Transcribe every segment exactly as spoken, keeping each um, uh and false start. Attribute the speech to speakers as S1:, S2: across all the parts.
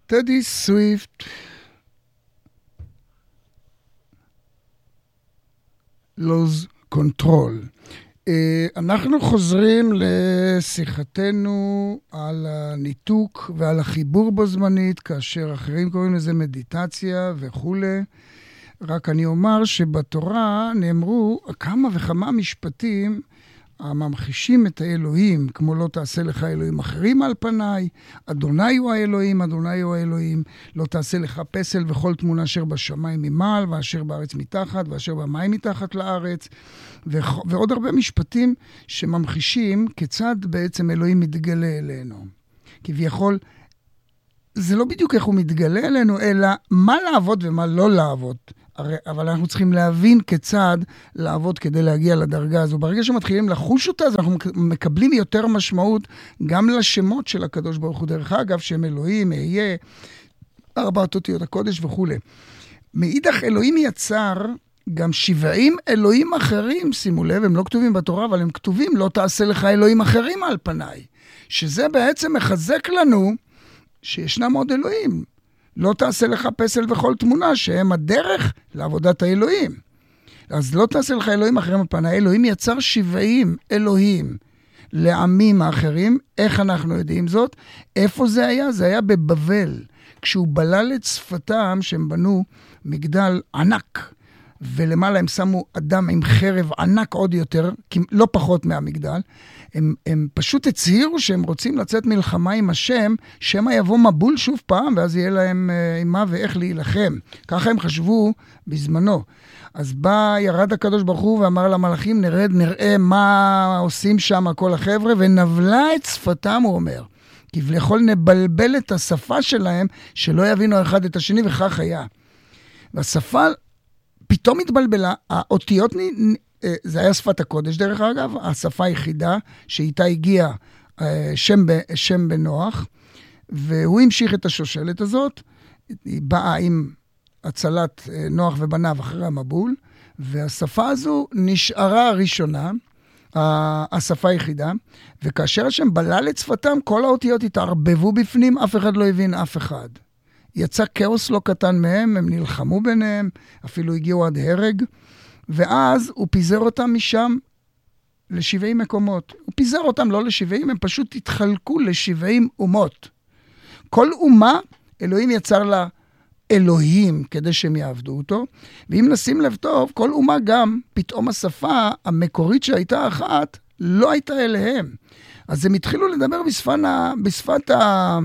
S1: טדי סוויפט לוז קונטרול. אנחנו חוזרים לשיחתנו על הניתוק ועל החיבור בו זמנית, כאשר אחרים קוראים לזה מדיטציה וכו'. רק אני אומר שבתורה נאמרו כמה וכמה משפטים הממחישים את האלוהים, כמו לא תעשה לך אלוהים אחרים על פניי, אדוני הוא האלוהים, אדוני הוא האלוהים, לא תעשה לך פסל וכל תמונה אשר בשמיים ממעל, ואשר בארץ מתחת, ואשר במים מתחת לארץ, ו- ועוד הרבה משפטים שממחישים כיצד בעצם אלוהים מתגלה אלינו. כביכול, זה לא בדיוק איך הוא מתגלה אלינו, אלא מה לעבוד ומה לא לעבוד. הרי, אבל אנחנו צריכים להבין כיצד לעבוד כדי להגיע לדרגה הזו. ברגע שמתחילים לחוש אותה, אז אנחנו מקבלים יותר משמעות גם לשמות של הקדוש ברוך הוא. דרך אגב, שם אלוהים, אהיה, ארבעת אותיות הקודש וכו'. מאידך אלוהים יצר גם שבעים אלוהים אחרים, שימו לב, הם לא כתובים בתורה, אבל הם כתובים, לא תעשה לך אלוהים אחרים על פניי. שזה בעצם מחזק לנו שישנם עוד אלוהים. לא תעשה לך פסל וכל תמונה, שהם הדרך לעבודת האלוהים. אז לא תעשה לך אלוהים אחרים על פניי. אלוהים יצר שבעים אלוהים לעמים האחרים. איך אנחנו יודעים זאת? איפה זה היה? זה היה בבבל. כשהוא בלל את שפתם, שהם בנו מגדל ענק, ולמעלה הם שמו אדם עם חרב ענק עוד יותר, לא פחות מהמגדל, הם, הם פשוט הצהירו שהם רוצים לצאת מלחמה עם השם, שמא יבוא מבול שוב פעם, ואז יהיה להם עם מה ואיך להילחם. ככה הם חשבו בזמנו. אז בא, ירד הקדוש ברוך הוא ואמר למלאכים, נרד, נראה מה עושים שם כל החבר'ה, ונבלה את שפתם, הוא אומר. כביכול נבלבל את השפה שלהם, שלא יבינו אחד את השני, וכך היה. והשפה פתאום התבלבלה, האותיות, זה היה שפת הקודש דרך אגב, השפה היחידה שאיתה הגיע שם, שם בנוח, והוא המשיך את השושלת הזאת, היא באה עם הצלת נוח ובניו אחרי המבול, והשפה הזו נשארה הראשונה, השפה היחידה, וכאשר השם בלל את שפתם, כל האותיות התערבבו בפנים, אף אחד לא הבין אף אחד. יצא כאוס לא קטן מהם, הם נלחמו ביניהם, אפילו הגיעו עד הרג, ואז הוא פיזר אותם משם ל-שבעים מקומות. הוא פיזר אותם לא ל-שבעים, הם פשוט התחלקו ל-שבעים אומות. כל אומה, אלוהים יצר לה אלוהים כדי שהם יעבדו אותו, ואם נשים לב טוב, כל אומה גם, פתאום השפה המקורית שהייתה אחת, לא הייתה אליהם. אז הם התחילו לדבר בשפת, בשפת ה...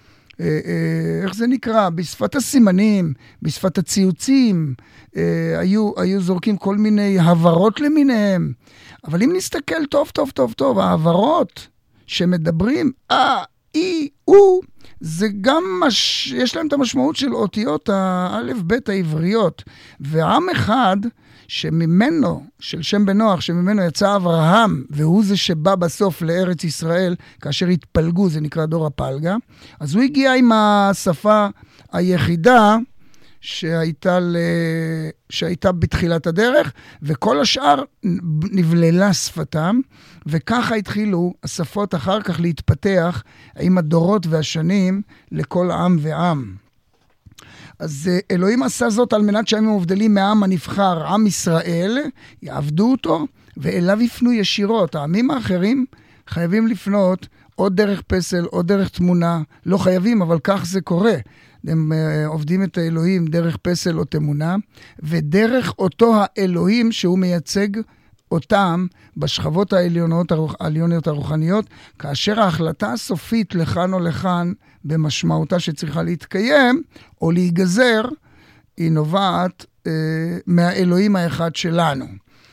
S1: איך זה נקרא? בשפת הסימנים, בשפת הציוצים, היו, היו זורקים כל מיני הברות למיניהם. אבל אם נסתכל טוב, טוב, טוב, טוב, ההברות שמדברים, אה, אי, הוא, זה גם, מש... יש להם את המשמעות של אותיות האלף בית העבריות. ועם אחד שממנו, של שם בנוח, שממנו יצא אברהם, והוא זה שבא בסוף לארץ ישראל, כאשר התפלגו, זה נקרא דור הפלגה, אז הוא הגיע עם השפה היחידה שהייתה, ל... שהייתה בתחילת הדרך, וכל השאר נבללה שפתם, וככה התחילו השפות אחר כך להתפתח עם הדורות והשנים לכל עם ועם. אז אלוהים עשה זאת על מנת שהימים המובדלים מהעם הנבחר, עם ישראל, יעבדו אותו, ואליו יפנו ישירות. העמים האחרים חייבים לפנות או דרך פסל או דרך תמונה, לא חייבים, אבל כך זה קורה. הם uh, עובדים את האלוהים דרך פסל או תמונה, ודרך אותו האלוהים שהוא מייצג אותם בשכבות העליונות, העליוניות הרוחניות, כאשר ההחלטה הסופית לכאן או לכאן, במשמעותה שצריכה להתקיים או להיגזר, היא נובעת uh, מהאלוהים האחד שלנו.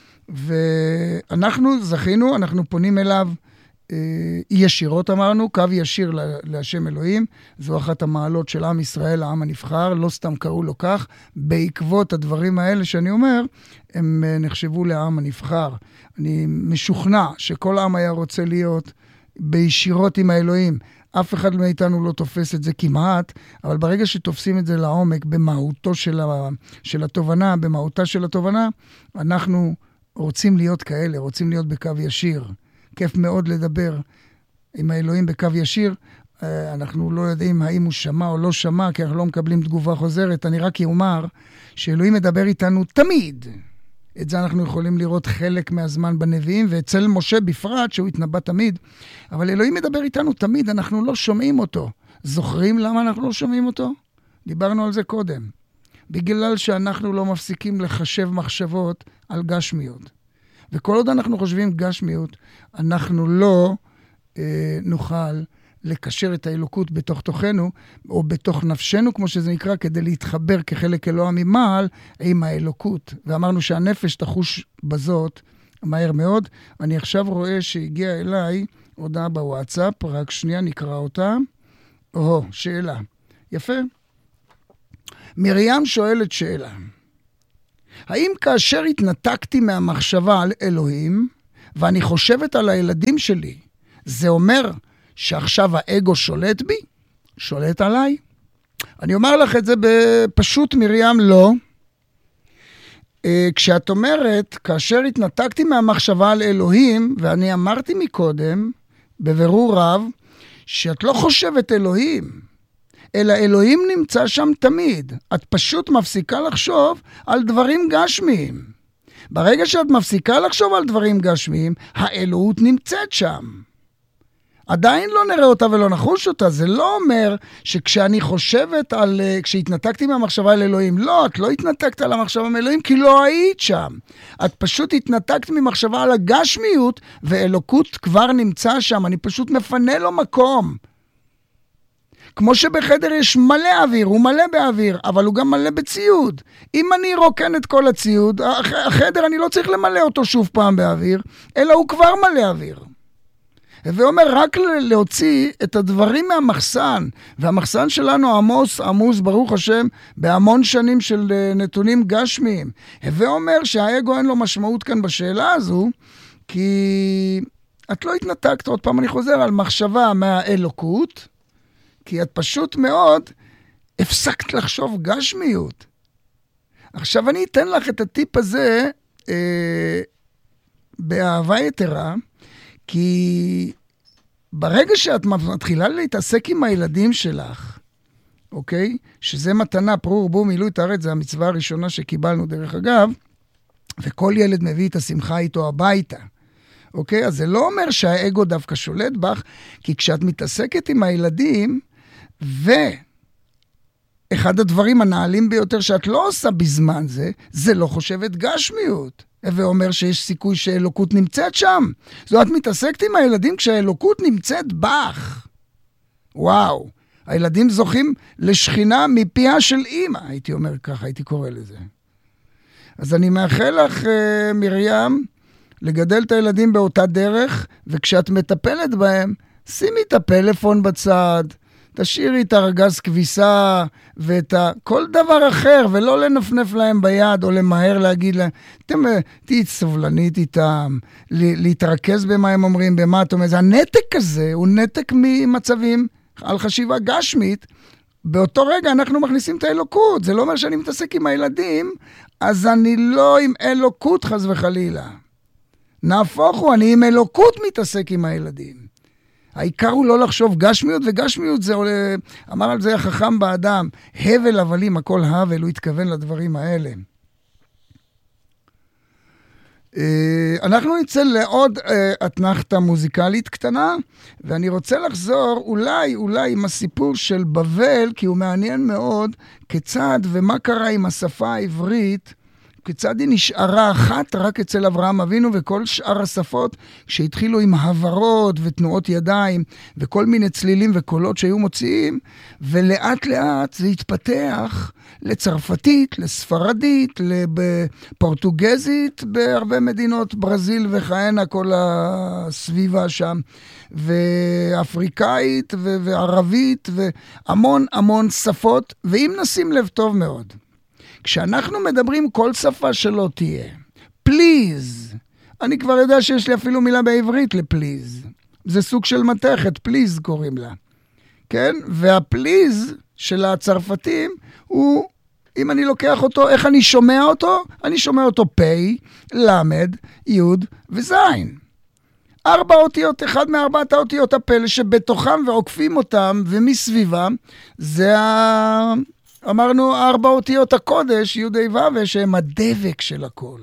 S1: ואנחנו זכינו, אנחנו פונים אליו, ישירות אמרנו, קו ישיר להשם אלוהים, זו אחת המעלות של עם ישראל, העם הנבחר, לא סתם קראו לו כך, בעקבות הדברים האלה שאני אומר, הם נחשבו לעם הנבחר. אני משוכנע שכל העם היה רוצה להיות בישירות עם האלוהים, אף אחד מאיתנו לא תופס את זה כמעט, אבל ברגע שתופסים את זה לעומק, במהותו של, ה... של התובנה, במהותה של התובנה, אנחנו רוצים להיות כאלה, רוצים להיות בקו ישיר. כיף מאוד לדבר עם האלוהים בקו ישיר, אנחנו לא יודעים האם הוא שמע או לא שמע, כי אנחנו לא מקבלים תגובה חוזרת. אני רק אומר שאלוהים מדבר איתנו תמיד. את זה אנחנו יכולים לראות חלק מהזמן בנביאים, ואצל משה בפרט, שהוא התנבא תמיד. אבל אלוהים מדבר איתנו תמיד, אנחנו לא שומעים אותו. זוכרים למה אנחנו לא שומעים אותו? דיברנו על זה קודם. בגלל שאנחנו לא מפסיקים לחשב מחשבות על גשמיות. וכל עוד אנחנו חושבים גשמיות, אנחנו לא אה, נוכל לקשר את האלוקות בתוך תוכנו, או בתוך נפשנו, כמו שזה נקרא, כדי להתחבר כחלק אלוה ממעל עם האלוקות. ואמרנו שהנפש תחוש בזאת מהר מאוד. אני עכשיו רואה שהגיע אליי הודעה בוואטסאפ, רק שנייה נקרא אותה. או, שאלה. יפה. מרים שואלת שאלה. האם כאשר התנתקתי מהמחשבה על אלוהים, ואני חושבת על הילדים שלי, זה אומר שעכשיו האגו שולט בי? שולט עליי? אני אומר לך את זה בפשוט, מרים, לא. כשאת אומרת, כאשר התנתקתי מהמחשבה על אלוהים, ואני אמרתי מקודם, בבירור רב, שאת לא חושבת אלוהים, אלא אלוהים נמצא שם תמיד. את פשוט מפסיקה לחשוב על דברים גשמיים. ברגע שאת מפסיקה לחשוב על דברים גשמיים, האלוהות נמצאת שם. עדיין לא נראה אותה ולא נחוש אותה. זה לא אומר שכשאני חושבת על, כשהתנתקתי מהמחשבה על אלוהים, לא, את לא התנתקת על המחשבה על אלוהים, כי לא היית שם. את פשוט התנתקת ממחשבה על הגשמיות, ואלוקות כבר נמצא שם. אני פשוט מפנה לו מקום. כמו שבחדר יש מלא אוויר, הוא מלא באוויר, אבל הוא גם מלא בציוד. אם אני רוקן את כל הציוד, החדר אני לא צריך למלא אותו שוב פעם באוויר, אלא הוא כבר מלא אוויר. ואומר רק להוציא את הדברים מהמחסן, והמחסן שלנו עמוס, עמוס, ברוך השם, בהמון שנים של נתונים גשמיים. ואומר שהאגו אין לו משמעות כאן בשאלה הזו, כי את לא התנתקת, עוד פעם אני חוזר על מחשבה מהאלוקות, כי את פשוט מאוד הפסקת לחשוב גשמיות. עכשיו אני אתן לך את הטיפ הזה אה, באהבה יתרה, כי ברגע שאת מתחילה להתעסק עם הילדים שלך, אוקיי? שזה מתנה, פרו ורבו מילאו את הארץ, זה המצווה הראשונה שקיבלנו דרך אגב, וכל ילד מביא את השמחה איתו הביתה. אוקיי? אז זה לא אומר שהאגו דווקא שולט בך, כי כשאת מתעסקת עם הילדים, ואחד הדברים הנעלים ביותר שאת לא עושה בזמן זה, זה לא חושבת גשמיות. ואומר שיש סיכוי שאלוקות נמצאת שם. זאת מתעסקת עם הילדים כשהאלוקות נמצאת בך. וואו, הילדים זוכים לשכינה מפיה של אמא, הייתי אומר ככה, הייתי קורא לזה. אז אני מאחל לך, מרים, לגדל את הילדים באותה דרך, וכשאת מטפלת בהם, שימי את הפלאפון בצד, תשאירי את ארגז כביסה ואת ה... כל דבר אחר, ולא לנפנף להם ביד או למהר להגיד להם, אתם תהיי סובלנית איתם, להתרכז במה הם אומרים, במה את אומרת. הנתק הזה הוא נתק ממצבים על חשיבה גשמית. באותו רגע אנחנו מכניסים את האלוקות. זה לא אומר שאני מתעסק עם הילדים, אז אני לא עם אלוקות חס וחלילה. נהפוך הוא, אני עם אלוקות מתעסק עם הילדים. העיקר הוא לא לחשוב גשמיות, וגשמיות זה, אמר על זה החכם באדם, הבל הבלים, הכל הבל, הוא התכוון לדברים האלה. אנחנו נצא לעוד אתנחתה מוזיקלית קטנה, ואני רוצה לחזור אולי, אולי עם הסיפור של בבל, כי הוא מעניין מאוד, כיצד ומה קרה עם השפה העברית, כיצד היא נשארה אחת רק אצל אברהם אבינו, וכל שאר השפות שהתחילו עם הברות ותנועות ידיים וכל מיני צלילים וקולות שהיו מוציאים, ולאט לאט זה התפתח לצרפתית, לספרדית, לפורטוגזית בהרבה מדינות, ברזיל וכהנה, כל הסביבה שם, ואפריקאית וערבית והמון המון שפות. ואם נשים לב טוב מאוד, כשאנחנו מדברים כל שפה שלא תהיה, פליז, אני כבר יודע שיש לי אפילו מילה בעברית לפליז, זה סוג של מתכת, פליז קוראים לה, כן? והפליז של הצרפתים הוא, אם אני לוקח אותו, איך אני שומע אותו? אני שומע אותו פי, למד, יוד וזין. ארבע אותיות, אחד מארבעת האותיות הפלא שבתוכם ועוקפים אותם ומסביבם, זה ה... אמרנו ארבע אותיות הקודש, יהודי ואווה, שהם הדבק של הכל.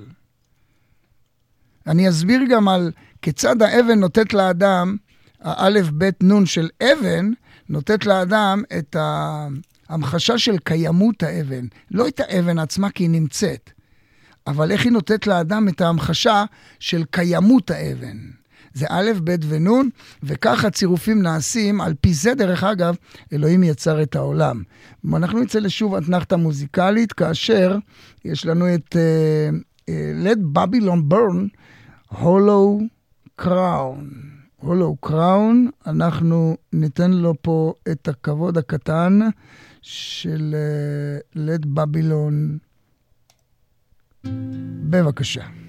S1: אני אסביר גם על כיצד האבן נותנת לאדם, האלף בית נון של אבן, נותנת לאדם את ההמחשה של קיימות האבן. לא את האבן עצמה כי היא נמצאת, אבל איך היא נותנת לאדם את ההמחשה של קיימות האבן. זה א', ב' ונון, וכך הצירופים נעשים, על פי זה דרך אגב, אלוהים יצר את העולם. אנחנו נצא לשוב אתנחתה מוזיקלית, כאשר יש לנו את uh, uh, Let Babylon Burn, Hollow Crown. Hollow Crown, אנחנו ניתן לו פה את הכבוד הקטן של uh, Let Babylon. בבקשה.